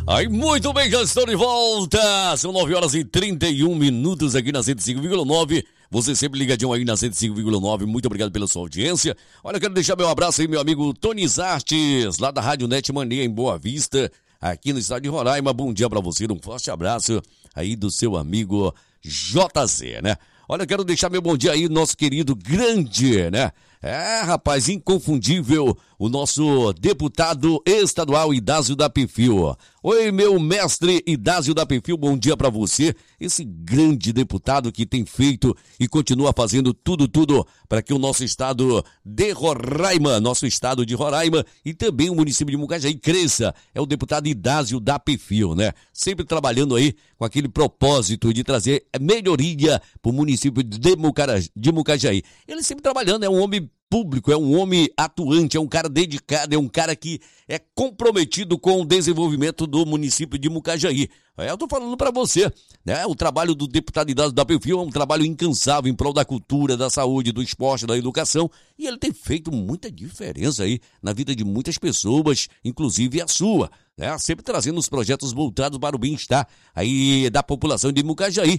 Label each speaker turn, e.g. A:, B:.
A: Aí, muito bem, já estou de volta. São 9h31 aqui na 105,9. Você sempre ligadinho aí na 105,9. Muito obrigado pela sua audiência. Olha, quero deixar meu abraço aí, meu amigo Tony Zartes, lá da Rádio Net Mania, em Boa Vista, aqui no estado de Roraima. Bom dia pra você, um forte abraço aí do seu amigo JZ, né? Olha, quero deixar meu bom dia aí, nosso querido grande, né? Rapaz, inconfundível, o nosso deputado estadual Idásio da Perfil. Oi, meu mestre Idásio da Perfil, bom dia pra você. Esse grande deputado que tem feito e continua fazendo tudo para que o nosso estado de Roraima, nosso estado de Roraima e também o município de Mucajaí cresça. É o deputado Idásio da Perfil, né? Sempre trabalhando aí com aquele propósito de trazer melhoria pro município de Mucajaí. Ele sempre trabalhando, é um homem público, é um homem atuante, é um cara dedicado, é um cara que é comprometido com o desenvolvimento do município de Mucajaí. Eu tô falando para você, né? O trabalho do deputado Idásio da Perfil é um trabalho incansável em prol da cultura, da saúde, do esporte, da educação, e ele tem feito muita diferença aí na vida de muitas pessoas, inclusive a sua, né? Sempre trazendo os projetos voltados para o bem-estar aí da população de Mucajaí.